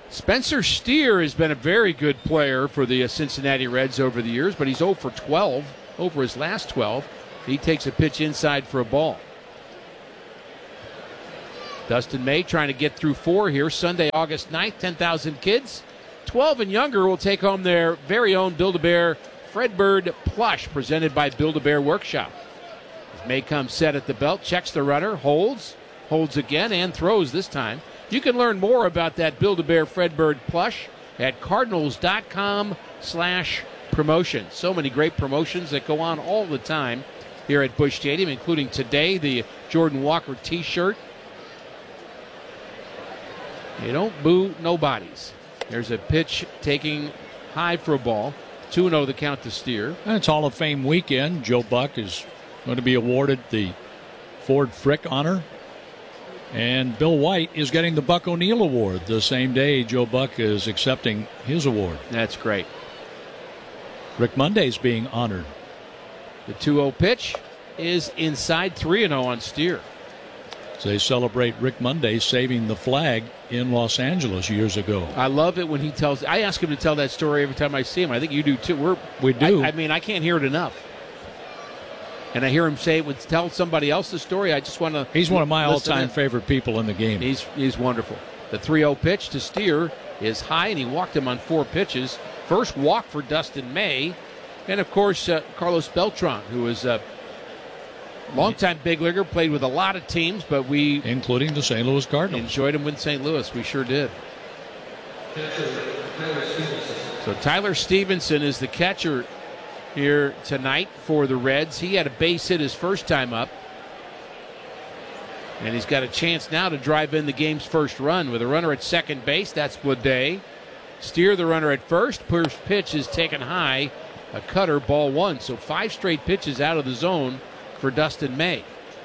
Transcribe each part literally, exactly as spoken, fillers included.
Spencer Steer has been a very good player for the Cincinnati Reds over the years, but he's oh for twelve over his last twelve. He takes a pitch inside for a ball. Dustin May trying to get through four here. Sunday, August ninth, ten thousand kids. twelve and younger will take home their very own Build-A-Bear Fredbird plush presented by Build-A-Bear Workshop. As May comes set at the belt, checks the runner, holds, holds again, and throws this time. You can learn more about that Build-A-Bear Fredbird plush at cardinals.com slash promotion. So many great promotions that go on all the time here at Busch Stadium, including today, the Jordan Walker t-shirt. You don't boo nobodies. There's a pitch taking high for a ball. two and oh the count to Steer. And it's Hall of Fame weekend. Joe Buck is going to be awarded the Ford Frick honor. And Bill White is getting the Buck O'Neil Award the same day Joe Buck is accepting his award. That's great. Rick Monday's being honored. The two oh pitch is inside, three and oh on Steer. So they celebrate Rick Monday saving the flag in Los Angeles years ago. I love it when he tells. I ask him to tell that story every time I see him. I think you do too. We're, we do. I, I mean, I can't hear it enough. And I hear him say, "Would tell somebody else the story." I just want to. He's one of my all-time favorite people in the game. He's he's wonderful. The three oh pitch to Steer is high, and he walked him on four pitches. First walk for Dustin May, and of course uh, Carlos Beltran, who is a longtime big leaguer, played with a lot of teams, but we, including the Saint Louis Cardinals, enjoyed him with Saint Louis. We sure did. So Tyler Stevenson is the catcher here tonight for the Reds. He had a base hit his first time up, and he's got a chance now to drive in the game's first run with a runner at second base. That's Bleday. Steer the runner at first. First pitch is taken high, a cutter, ball one. So five straight pitches out of the zone for Dustin May.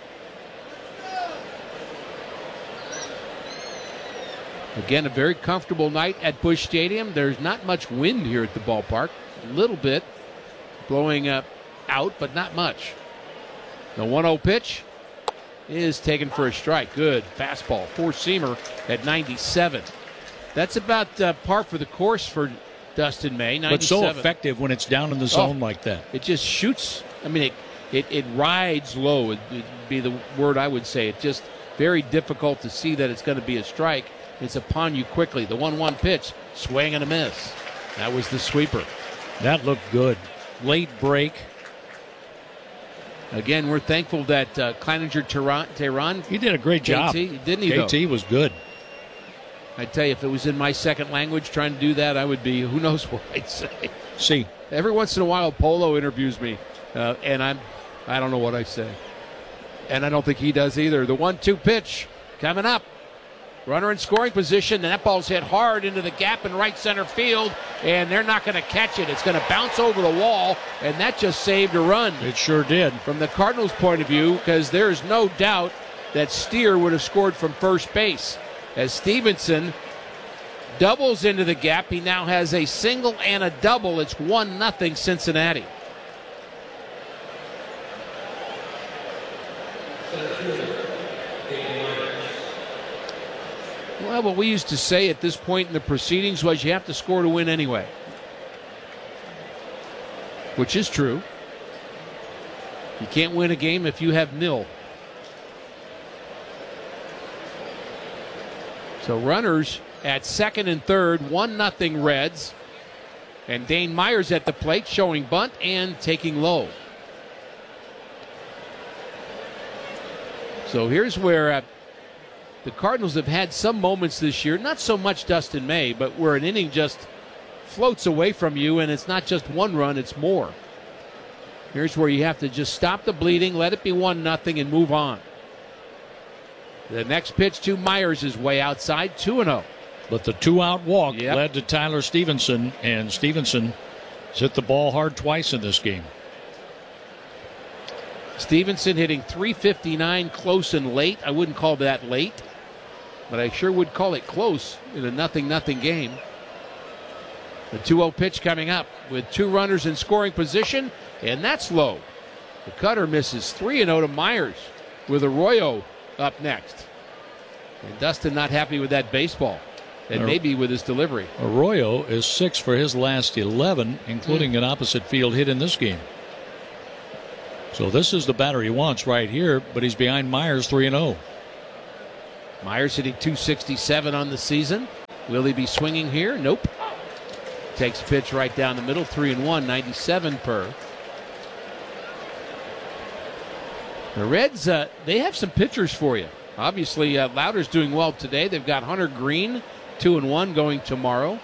Again, a very comfortable night at Busch Stadium. There's not much wind here at the ballpark. A little bit blowing up out, but not much. The one oh pitch is taken for a strike. Good fastball. Four-seamer at ninety-seven. That's about uh, par for the course for Dustin May. But so effective when it's down in the zone oh, like that. It just shoots. I mean, it it, it rides low would be the word I would say. It's just very difficult to see that it's going to be a strike. It's upon you quickly. The one one pitch, swing and a miss. That was the sweeper. That looked good. Late break. Again, we're thankful that uh, Kleininger Tehran. He did a great job. K T, didn't he? K T though? was good. I tell you, if it was in my second language trying to do that, I would be, who knows what I'd say. See. Every once in a while, Polo interviews me, uh, and I'm, I don't know what I say. And I don't think he does either. The one two pitch coming up. Runner in scoring position, and that ball's hit hard into the gap in right center field, and they're not going to catch it. It's going to bounce over the wall, and that just saved a run. It sure did. From the Cardinals' point of view, because there's no doubt that Steer would have scored from first base. As Stevenson doubles into the gap, he now has a single and a double. It's one nothing Cincinnati. Well, what we used to say at this point in the proceedings was you have to score to win anyway. Which is true. You can't win a game if you have nil. So runners at second and third, one nothing Reds. And Dane Myers at the plate showing bunt and taking low. So here's where uh, the Cardinals have had some moments this year, not so much Dustin May, but where an inning just floats away from you and it's not just one run, it's more. Here's where you have to just stop the bleeding, let it be one nothing, and move on. The next pitch to Myers is way outside, two and oh. But the two-out walk yep. led to Tyler Stevenson, and Stevenson has hit the ball hard twice in this game. Stevenson hitting three fifty-nine close and late. I wouldn't call that late, but I sure would call it close in a nothing nothing game. The two oh pitch coming up with two runners in scoring position, and that's low. The cutter misses three and oh to Myers with Arroyo up next. And Dustin not happy with that baseball. and maybe with his delivery. Arroyo is six for his last eleven, including mm. an opposite field hit in this game. So this is the batter he wants right here, but he's behind Myers three and oh. Myers hitting two sixty-seven on the season. Will he be swinging here? Nope. Takes a pitch right down the middle, three and one, ninety-seven per. The Reds, uh, they have some pitchers for you. Obviously, uh, Lowder's doing well today. They've got Hunter Green, two and one, going tomorrow.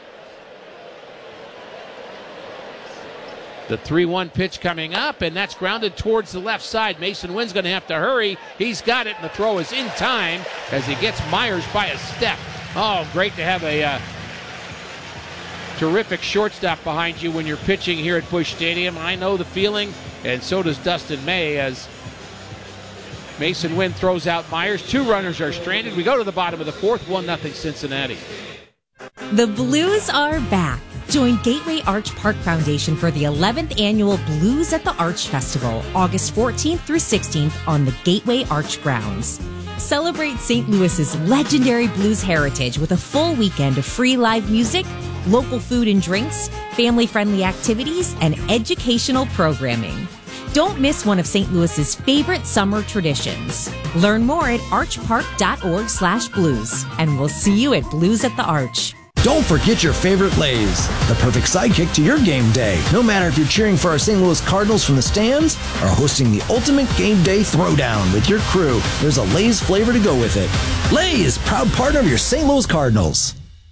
The three one pitch coming up, and that's grounded towards the left side. Mason Wynn's going to have to hurry. He's got it, and the throw is in time as he gets Myers by a step. Oh, great to have a uh, terrific shortstop behind you when you're pitching here at Busch Stadium. I know the feeling, and so does Dustin May, as Mason Wynn throws out Myers. Two runners are stranded. We go to the bottom of the fourth, one nothing Cincinnati. The Blues are back. Join Gateway Arch Park Foundation for the eleventh annual Blues at the Arch Festival, August fourteenth through sixteenth on the Gateway Arch grounds. Celebrate Saint Louis's legendary blues heritage with a full weekend of free live music, local food and drinks, family-friendly activities, and educational programming. Don't miss one of Saint Louis's favorite summer traditions. Learn more at archpark.org slash blues, and we'll see you at Blues at the Arch. Don't forget your favorite Lay's, the perfect sidekick to your game day. No matter if you're cheering for our Saint Louis Cardinals from the stands or hosting the ultimate game day throwdown with your crew, there's a Lay's flavor to go with it. Lay's, proud partner of your Saint Louis Cardinals.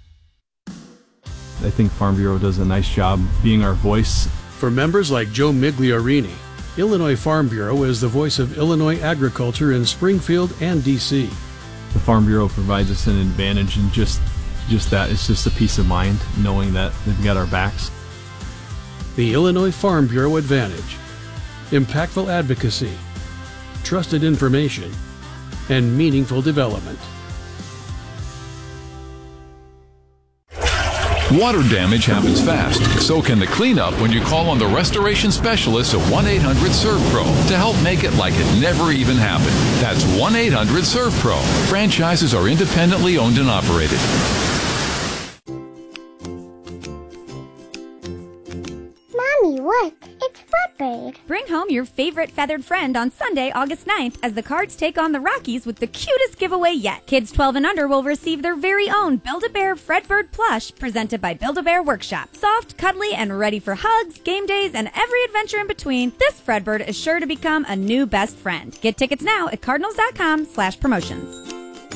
I think Farm Bureau does a nice job being our voice. For members like Joe Migliorini, Illinois Farm Bureau is the voice of Illinois agriculture in Springfield and D C. The Farm Bureau provides us an advantage in just, just that. It's just a peace of mind knowing that they've got our backs. The Illinois Farm Bureau Advantage. Impactful advocacy, trusted information, and meaningful development. Water damage happens fast, so can the cleanup when you call on the restoration specialists at one eight hundred serve pro to help make it like it never even happened. That's one eight hundred serve pro. Franchises are independently owned and operated. Mommy, look, it's Fredbird. Bring home your favorite feathered friend on Sunday, August ninth, as the Cards take on the Rockies with the cutest giveaway yet. Kids twelve and under will receive their very own Build-A-Bear Fredbird plush presented by Build-A-Bear Workshop. Soft, cuddly, and ready for hugs, game days, and every adventure in between, this Fredbird is sure to become a new best friend. Get tickets now at cardinals.com slash promotions.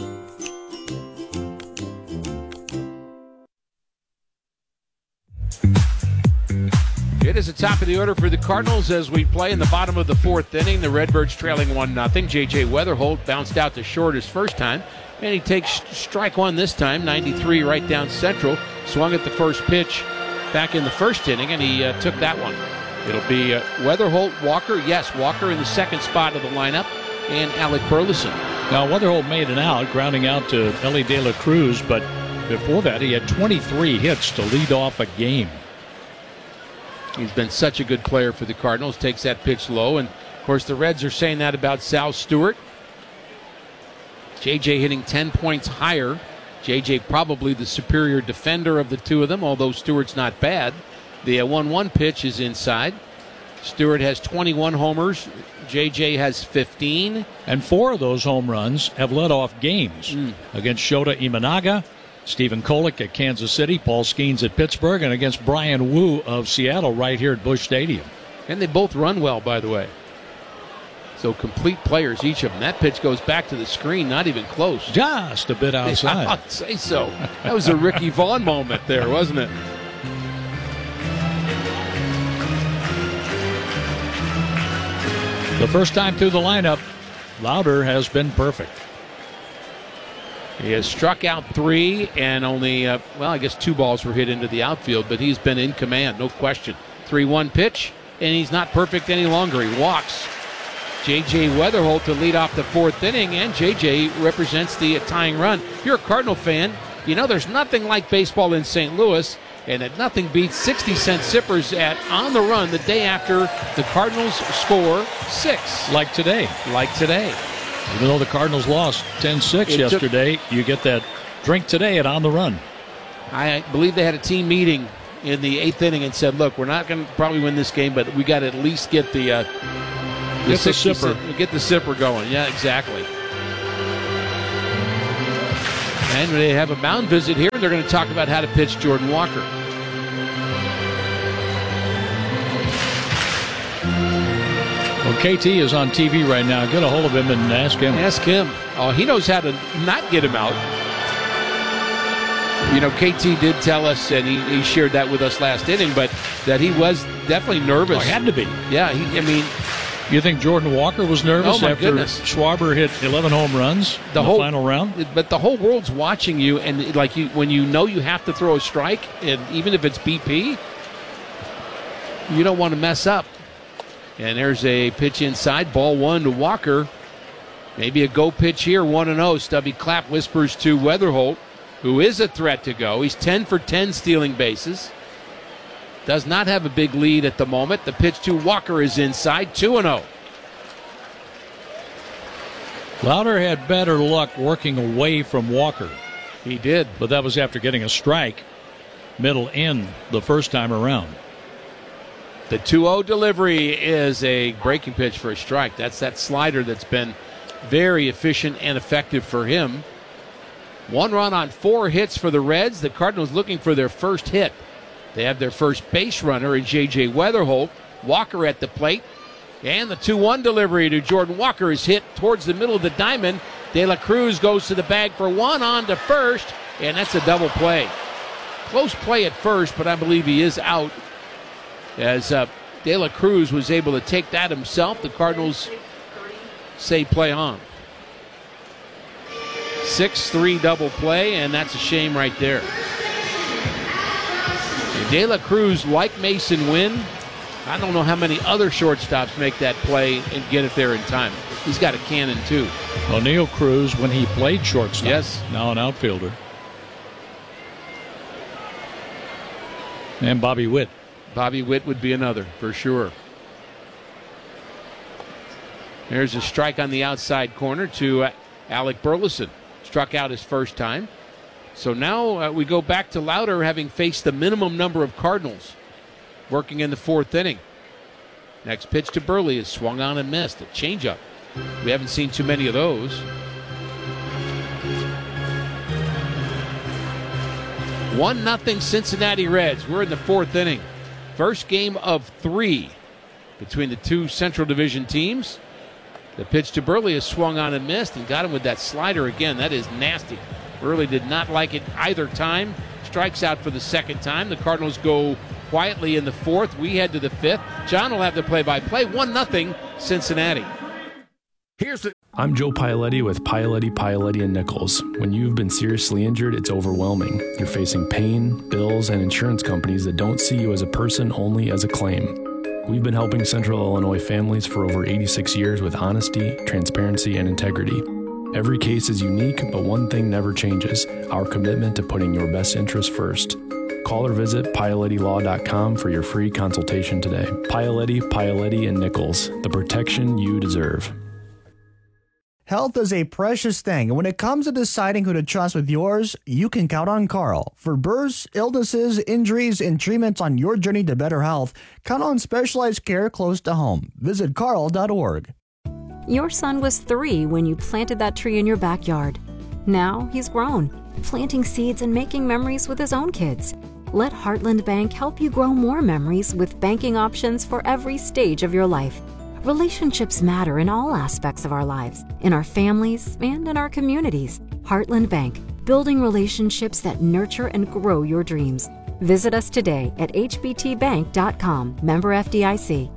It is the top of the order for the Cardinals as we play in the bottom of the fourth inning. The Redbirds trailing one nothing. J J Weatherholt bounced out to short his first time, and he takes strike one this time, ninety-three right down central. Swung at the first pitch back in the first inning, and he uh, took that one. It'll be uh, Weatherholt, Walker. Yes, Walker in the second spot of the lineup, and Alec Burleson. Now, Weatherholt made an out, grounding out to Ellie De La Cruz, but before that, he had twenty-three hits to lead off a game. He's been such a good player for the Cardinals. Takes that pitch low. And, of course, the Reds are saying that about Sal Stewart. J J hitting ten points higher. J J probably the superior defender of the two of them, although Stewart's not bad. The one one pitch is inside. Stewart has twenty-one homers. J J has fifteen. And four of those home runs have led off games mm. against Shota Imanaga, Stephen Kolek at Kansas City, Paul Skeens at Pittsburgh, and against Brian Wu of Seattle right here at Busch Stadium. And they both run well, by the way. So complete players, each of them. That pitch goes back to the screen, not even close. Just a bit outside. I'd say so. That was a Ricky Vaughn moment there, wasn't it? The first time through the lineup, Lowder has been perfect. He has struck out three, and only, uh, well, I guess two balls were hit into the outfield, but he's been in command, no question. three one pitch, and he's not perfect any longer. He walks J J Weatherholt to lead off the fourth inning, and J J represents the tying run. If you're a Cardinal fan, you know there's nothing like baseball in Saint Louis, and that nothing beats sixty cent sippers at On the Run the day after the Cardinals score six. Like today. Like today. Even though the Cardinals lost ten six yesterday, took, you get that drink today at On the Run. I believe they had a team meeting in the eighth inning and said, look, we're not going to probably win this game, but we got to at least get the, uh, the, get the sipper. Get the sipper going. Yeah, exactly. And they have a mound visit here. They're going to talk about how to pitch Jordan Walker. Well, K T is on T V right now. Get a hold of him and ask him. Ask him. Oh, he knows how to not get him out. You know, K T did tell us, and he, he shared that with us last inning, but that he was definitely nervous. Oh, he had to be. Yeah, he, I mean... You think Jordan Walker was nervous oh my after goodness. Schwarber hit eleven home runs the in whole, the final round? But the whole world's watching you, and like you, when you know you have to throw a strike, and even if it's B P, you don't want to mess up. And there's a pitch inside, ball one to Walker. Maybe a go pitch here, one and oh. Stubby Clapp whispers to Weatherholt, who is a threat to go. He's ten for ten stealing bases. Does not have a big lead at the moment. The pitch to Walker is inside, two and oh. Lauder had better luck working away from Walker. He did. But that was after getting a strike middle in the first time around. The two oh delivery is a breaking pitch for a strike. That's that slider that's been very efficient and effective for him. One run on four hits for the Reds. The Cardinals looking for their first hit. They have their first base runner in J J Weatherholt. Walker at the plate. And the two one delivery to Jordan Walker is hit towards the middle of the diamond. De La Cruz goes to the bag for one, on to first, and that's a double play. Close play at first, but I believe he is out, as uh, De La Cruz was able to take that himself. The Cardinals say play on. six three double play, and that's a shame right there. De La Cruz, like Mason Wynn, I don't know how many other shortstops make that play and get it there in time. He's got a cannon, too. O'Neill Cruz, when he played shortstop, yes, now an outfielder. And Bobby Witt. Bobby Witt would be another, for sure. There's a strike on the outside corner to uh, Alec Burleson. Struck out his first time. So now uh, we go back to Lauder having faced the minimum number of Cardinals working in the fourth inning. Next pitch to Burley is swung on and missed. A changeup. We haven't seen too many of those. one nothing Cincinnati Reds. We're in the fourth inning. First game of three between the two Central Division teams. The pitch to Burley is swung on and missed, and got him with that slider again. That is nasty. Burley did not like it either time. Strikes out for the second time. The Cardinals go quietly in the fourth. We head to the fifth. John will have the play-by-play. one nothing Cincinnati. Here's the I'm Joe Paoletti with Paoletti, Paoletti and Nichols. When you've been seriously injured, it's overwhelming. You're facing pain, bills, and insurance companies that don't see you as a person, only as a claim. We've been helping Central Illinois families for over eighty-six years with honesty, transparency, and integrity. Every case is unique, but one thing never changes: our commitment to putting your best interest first. Call or visit Paoletti Law dot com for your free consultation today. Paoletti, Paoletti and Nichols, the protection you deserve. Health is a precious thing, and when it comes to deciding who to trust with yours, you can count on Carl. For births, illnesses, injuries, and treatments on your journey to better health, count on specialized care close to home. Visit carl dot org. Your son was three when you planted that tree in your backyard. Now he's grown, planting seeds and making memories with his own kids. Let Heartland Bank help you grow more memories with banking options for every stage of your life. Relationships matter in all aspects of our lives, in our families, and in our communities. Heartland Bank, building relationships that nurture and grow your dreams. Visit us today at h b t bank dot com, member F D I C.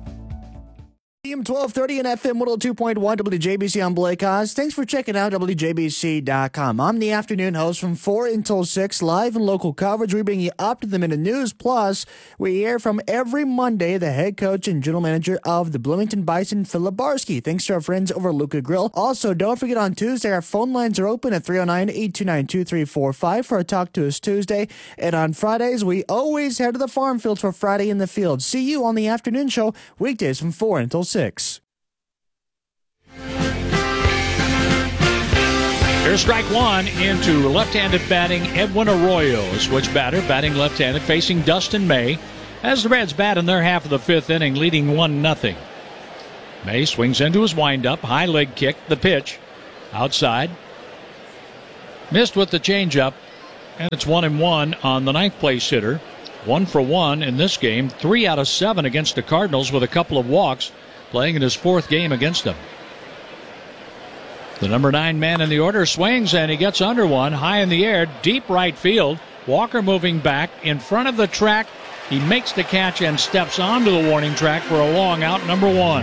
A M twelve thirty and F M one oh two point one W J B C on Blake Oz. Thanks for checking out W J B C dot com. I'm the afternoon host from four until six, live and local coverage. We bring you up to the minute news. Plus, we hear from every Monday the head coach and general manager of the Bloomington Bison, Philip Barsky. Thanks to our friends over at Luca Grill. Also, don't forget on Tuesday, our phone lines are open at three oh nine, eight two nine, two three four five for a Talk to Us Tuesday. And on Fridays, we always head to the farm field for Friday in the Field. See you on the afternoon show, weekdays from four until six. Here's strike one into left-handed batting Edwin Arroyo, a switch batter, batting left-handed, facing Dustin May, as the Reds bat in their half of the fifth inning, leading one nothing. May swings into his windup, high leg kick, the pitch, outside. Missed with the changeup, and it's one and one on the ninth place hitter. One for one in this game, three out of seven against the Cardinals with a couple of walks, playing in his fourth game against them. The number nine man in the order swings, and he gets under one, high in the air, deep right field. Walker moving back in front of the track. He makes the catch and steps onto the warning track for a long out, number one.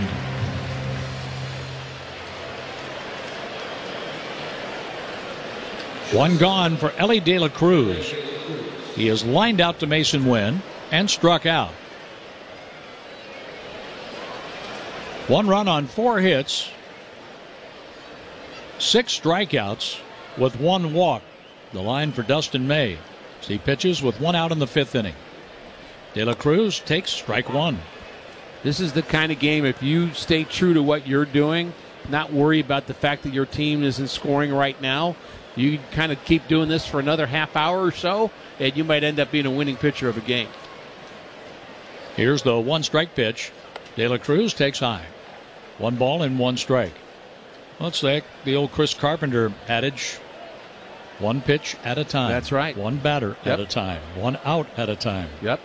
One gone for Elly De La Cruz. He is lined out to Mason Wynn and struck out. One run on four hits. Six strikeouts with one walk. The line for Dustin May. He pitches with one out in the fifth inning. De La Cruz takes strike one. This is the kind of game, if you stay true to what you're doing, not worry about the fact that your team isn't scoring right now, you kind of keep doing this for another half hour or so, and you might end up being a winning pitcher of a game. Here's the one strike pitch. De La Cruz takes high. One ball and one strike. Looks like the old Chris Carpenter adage, one pitch at a time. That's right. One batter Yep. at a time. One out at a time. Yep.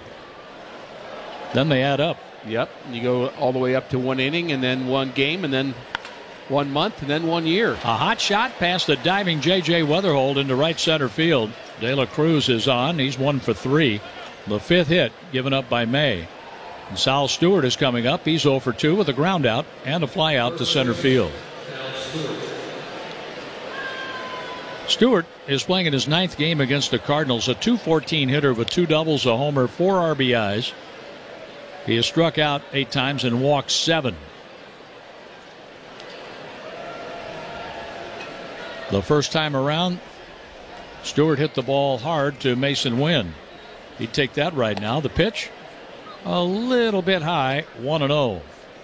Then they add up. Yep. You go all the way up to one inning, and then one game, and then one month, and then one year. A hot shot past the diving J J Weatherhold into right center field. De La Cruz is on. He's one for three. The fifth hit given up by May. And Sal Stewart is coming up. He's oh for two with a ground out and a fly out to center field. Stewart is playing in his ninth game against the Cardinals, a two fourteen hitter with two doubles, a homer, four R B Is. He has struck out eight times and walked seven. The first time around, Stewart hit the ball hard to Mason Wynn. He'd take that right now. The pitch, a little bit high, one and oh.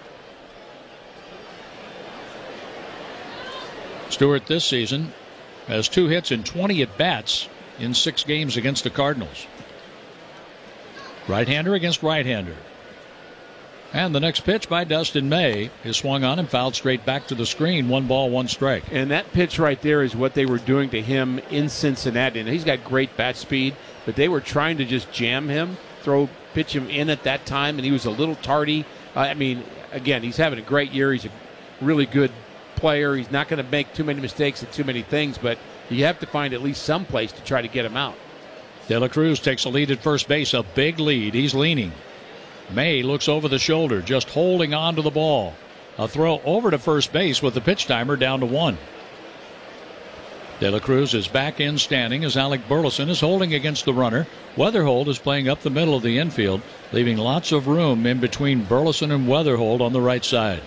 Stewart this season has two hits and twenty at-bats in six games against the Cardinals. Right-hander against right-hander. And the next pitch by Dustin May is swung on and fouled straight back to the screen. One ball, one strike. And that pitch right there is what they were doing to him in Cincinnati. And he's got great bat speed, but they were trying to just jam him, throw, pitch him in at that time, and he was a little tardy. Uh, I mean, again, he's having a great year. He's a really good player. He's not going to make too many mistakes and too many things, but you have to find at least some place to try to get him out. De La Cruz takes a lead at first base, a big lead. He's leaning. May looks over the shoulder, just holding on to the ball. A throw over to first base with the pitch timer down to one. De La Cruz is back in standing as Alec Burleson is holding against the runner. Weatherhold is playing up the middle of the infield, leaving lots of room in between Burleson and Weatherhold on the right side.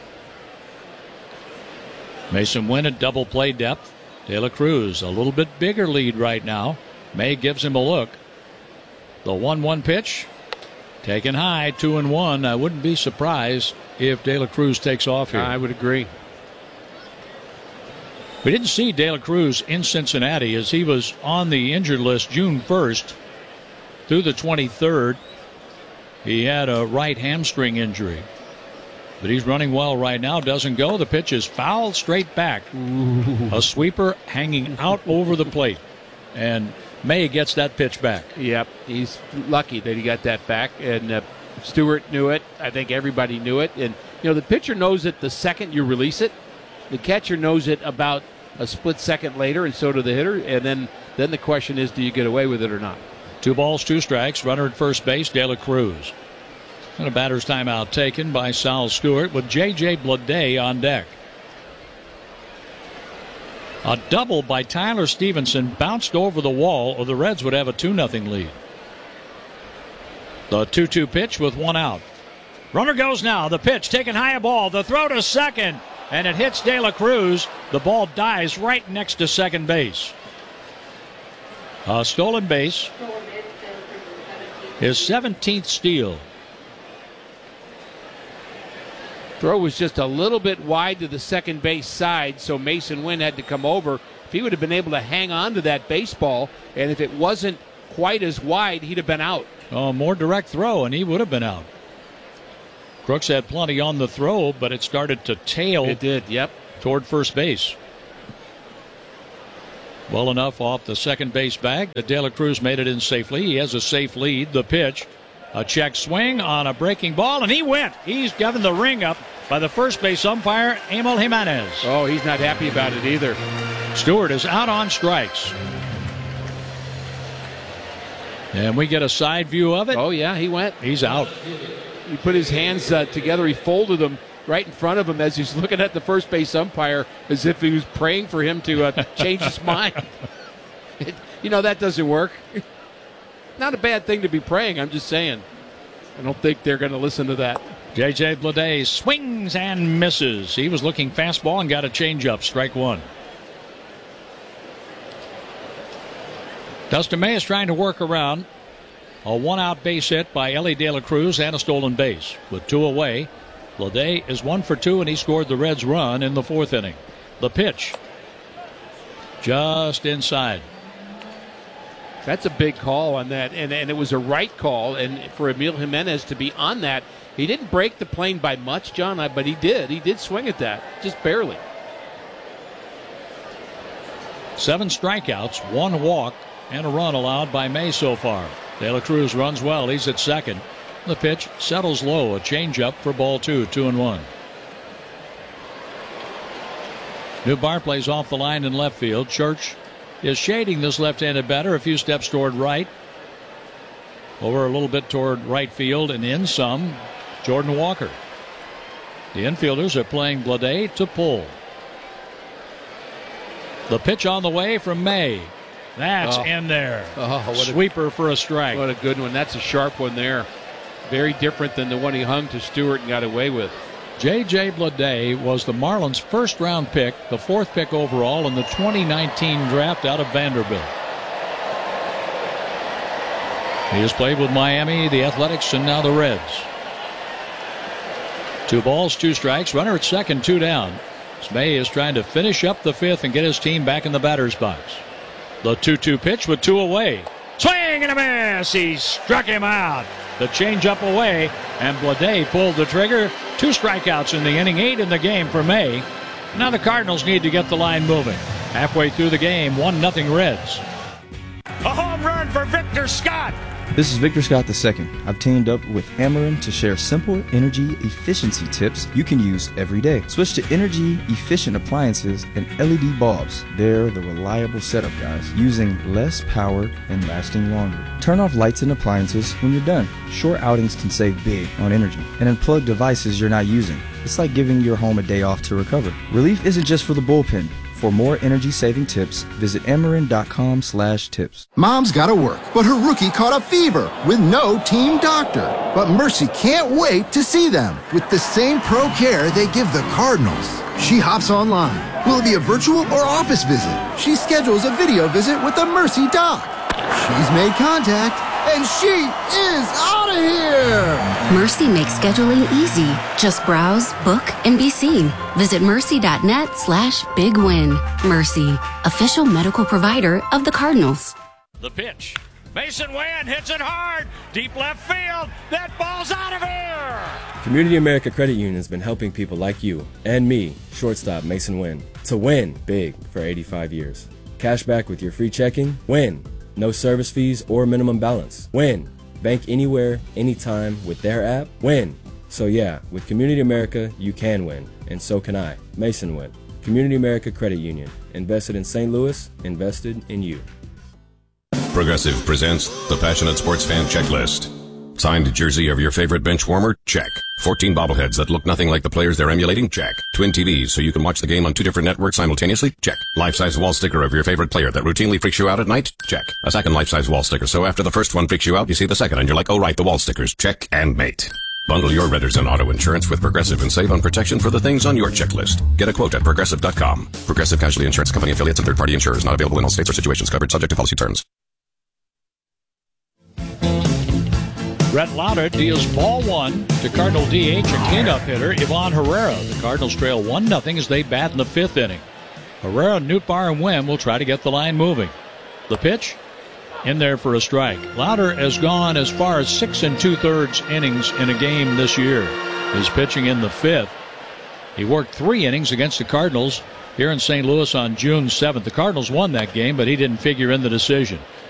Mason Wynn at double play depth. De La Cruz a little bit bigger lead right now. May gives him a look. The one one pitch. Taken high, two and one. I wouldn't be surprised if De La Cruz takes off here. I would agree. We didn't see De La Cruz in Cincinnati as he was on the injured list June first through the twenty-third. He had a right hamstring injury. But he's running well right now. Doesn't go. The pitch is fouled straight back. Ooh. A sweeper hanging out over the plate. And May gets that pitch back. Yep, he's lucky that he got that back, and uh, Stewart knew it. I think everybody knew it, and you know the pitcher knows it the second you release it. The catcher knows it about a split second later, and so do the hitter. And then, then the question is, do you get away with it or not? Two balls, two strikes. Runner at first base, De La Cruz. And a batter's timeout taken by Sal Stewart with J J Bleday on deck. A double by Tyler Stevenson bounced over the wall, or the Reds would have a two nothing lead. The two two pitch with one out. Runner goes now. The pitch taken high, a ball. The throw to second, and it hits De La Cruz. The ball dies right next to second base. A stolen base. His seventeenth steal. Throw was just a little bit wide to the second base side, so Mason Wynn had to come over. If he would have been able to hang on to that baseball, and if it wasn't quite as wide, he'd have been out. Oh, more direct throw, and he would have been out. Crooks had plenty on the throw, but it started to tail. It did, yep. Toward first base. Well enough off the second base bag that De La Cruz made it in safely. He has a safe lead. The pitch, a check swing on a breaking ball, and he went. He's given the ring up by the first base umpire, Emil Jimenez. Oh, he's not happy about it either. Stewart is out on strikes. And we get a side view of it. Oh, yeah, he went. He's out. He put his hands uh, together. He folded them right in front of him as he's looking at the first base umpire as if he was praying for him to uh, change his mind. It, you know, that doesn't work. Not a bad thing to be praying, I'm just saying. I don't think they're going to listen to that. J J Bleday swings and misses. He was looking fastball and got a changeup. Strike one. Dustin May is trying to work around a one-out base hit by Ellie De La Cruz and a stolen base. With two away, Bleday is one for two, and he scored the Reds' run in the fourth inning. The pitch, just inside. That's a big call on that, and, and it was a right call. And for Emil Jimenez to be on that, he didn't break the plane by much, John, but he did. He did swing at that, just barely. Seven strikeouts, one walk, and a run allowed by May so far. De La Cruz runs well. He's at second. The pitch settles low. A changeup for ball two. Two and one. New Bar plays off the line in left field. Church is shading this left-handed batter a few steps toward right. Over a little bit toward right field and in some. Jordan Walker. The infielders are playing Bleday to pull. The pitch on the way from May. That's oh. in there. Oh, what Sweeper a, for a strike. What a good one. That's a sharp one there. Very different than the one he hung to Stewart and got away with. J J Bleday was the Marlins' first-round pick, the fourth pick overall in the twenty nineteen draft out of Vanderbilt. He has played with Miami, the Athletics, and now the Reds. Two balls, two strikes. Runner at second, two down. May is trying to finish up the fifth and get his team back in the batter's box. The two two pitch with two away. Swing and a miss. He struck him out. The changeup away, and Bleday pulled the trigger. Two strikeouts in the inning, eight in the game for May. Now the Cardinals need to get the line moving. Halfway through the game, one nothing Reds. A home run for Victor Scott. This is Victor Scott the second. I've teamed up with Ameren to share simple energy efficiency tips you can use every day. Switch to energy efficient appliances and L E D bulbs. They're the reliable setup, guys, using less power and lasting longer. Turn off lights and appliances when you're done. Short outings can save big on energy. And unplug devices you're not using. It's like giving your home a day off to recover. Relief isn't just for the bullpen. For more energy-saving tips, visit Ameren.com slash tips. Mom's gotta work, but her rookie caught a fever with no team doctor. But Mercy can't wait to see them with the same pro care they give the Cardinals. She hops online. Will it be a virtual or office visit? She schedules a video visit with the Mercy doc. She's made contact, and she is out of here! Mercy makes scheduling easy. Just browse, book, and be seen. Visit mercy.net slash big win. Mercy, official medical provider of the Cardinals. The pitch. Mason Wynn hits it hard. Deep left field. That ball's out of here! Community America Credit Union has been helping people like you and me, shortstop Mason Wynn, to win big for eighty-five years. Cash back with your free checking. Win. No service fees or minimum balance. Win. Bank anywhere, anytime with their app. Win. So yeah, with Community America, you can win. And so can I. Mason Wynn. Community America Credit Union. Invested in Saint Louis. Invested in you. Progressive presents the Passionate Sports Fan Checklist. Signed jersey of your favorite bench warmer? Check. fourteen bobbleheads that look nothing like the players they're emulating? Check. Twin T Vs so you can watch the game on two different networks simultaneously? Check. Life-size wall sticker of your favorite player that routinely freaks you out at night? Check. A second life-size wall sticker so after the first one freaks you out, you see the second and you're like, oh right, the wall stickers. Check and mate. Bundle your renters and auto insurance with Progressive and save on protection for the things on your checklist. Get a quote at Progressive dot com. Progressive Casualty Insurance Company affiliates and third-party insurers not available in all states or situations covered subject to policy terms. Brett Lauder deals ball one to Cardinal D H and cleanup hitter Ivan Herrera. The Cardinals trail one nothing as they bat in the fifth inning. Herrera, Nootbaar, and Wim will try to get the line moving. The pitch in there for a strike. Lauder has gone as far as six and two-thirds innings in a game this year. He's pitching in the fifth. He worked three innings against the Cardinals here in Saint Louis on June seventh. The Cardinals won that game, but he didn't figure in the decision.